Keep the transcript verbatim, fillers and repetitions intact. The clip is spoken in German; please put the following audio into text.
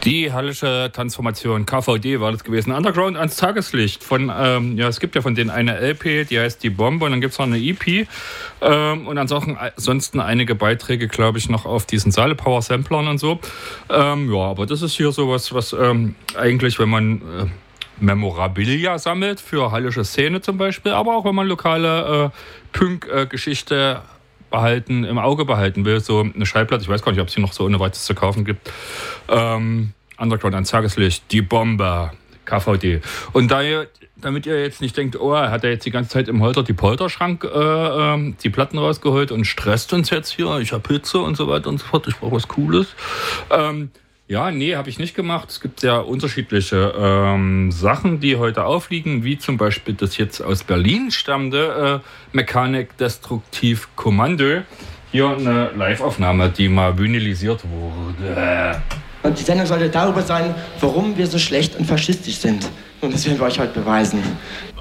Die Hallische Transformation, K V D war das gewesen. Underground ans Tageslicht. Von, ähm, ja, es gibt ja von denen eine L P, die heißt Die Bombe, und dann gibt es noch eine E P. Ähm, und ansonsten, ansonsten einige Beiträge, glaube ich, noch auf diesen Saale Power Samplern und so. Ähm, ja, aber das ist hier sowas, was ähm, eigentlich, wenn man äh, Memorabilia sammelt, für hallische Szene zum Beispiel, aber auch wenn man lokale äh, Punk-Geschichte äh, behalten, im Auge behalten will, so eine Schallplatte, ich weiß gar nicht, ob es hier noch so ohne weiteres zu kaufen gibt. Ähm, Underground ans Tageslicht, Die Bombe, K V D. Und da ihr, damit ihr jetzt nicht denkt, oh, hat er jetzt die ganze Zeit im Holter die Polterschrank äh, äh, die Platten rausgeholt und stresst uns jetzt hier, ich habe Hitze und so weiter und so fort, ich brauche was Cooles. Ähm, Ja, nee, habe ich nicht gemacht. Es gibt sehr unterschiedliche ähm, Sachen, die heute aufliegen, wie zum Beispiel das jetzt aus Berlin stammende äh, Mechanik Destruktiv Kommando. Hier eine Live-Aufnahme, die mal vinylisiert wurde. Und die Sendung sollte darüber sein, warum wir so schlecht und faschistisch sind. Und das werden wir euch heute beweisen.